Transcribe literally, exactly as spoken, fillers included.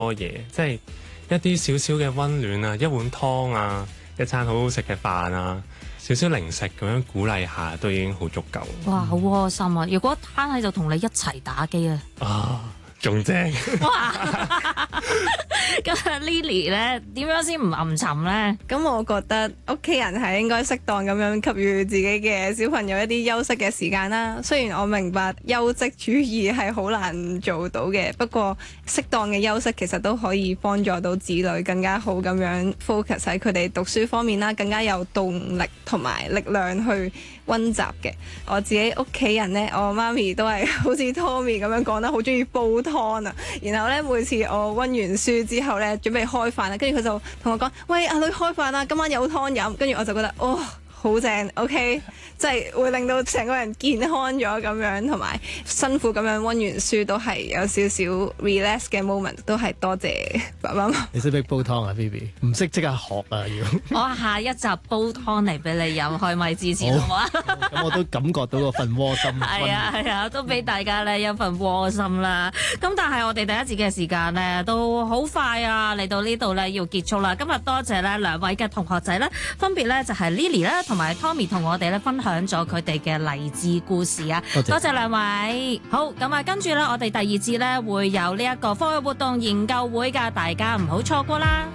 多嘢，即係一啲少少嘅溫暖啊，一碗湯啊，一餐好好食嘅飯啊，少少零食咁樣鼓勵下都已經好足夠。 哇，好窩心啊！如果攤喺度同你一齊打機啊， 啊，仲正！ 哇！咁啊 Lily 咧點樣先唔暗沉咧？ 咁我覺得屋企人係應該適當咁樣給予自己嘅小朋友一啲休息嘅時間啦。雖然我明白休息主義係好難做到嘅，不過適當嘅休息其實都可以幫助到子女更加好咁樣 focus 喺佢哋讀書方面啦，更加有動力同埋力量去溫習嘅。我自己屋企人呢，我媽咪都係好似 Tommy 咁樣講得好中意煲湯啊。然後呢，每次我溫完書之後呢，準備開飯啦，跟住佢就同我講：喂，阿女開飯啦，今晚有湯飲。跟住我就覺得，哦，好正 ，OK，即係會令到成個人健康咗咁樣，同埋辛苦咁樣溫完書都係有少少 relax 嘅 moment， 都係多謝爸爸媽媽。 你識唔識煲湯啊 Phoebe？ 唔識即刻學啊要。 我下一集煲湯嚟俾你飲，開咪支持好啊！ 咁我都感覺到嗰份窩心。 係啊係啊，都俾大家咧一份窩心啦。咁但係我哋第一節嘅時間咧都好快啊，嚟到呢度咧要結束啦。今日多謝咧兩位嘅同學仔咧，分別咧就係 Lily 啦同埋 Tommy 同我哋咧分享咗佢哋嘅勵志故事啊！ 多謝， 多謝兩位。好，咁啊，跟住咧我哋第二節咧會有呢一個課外活動研究會㗎，大家唔好錯過啦。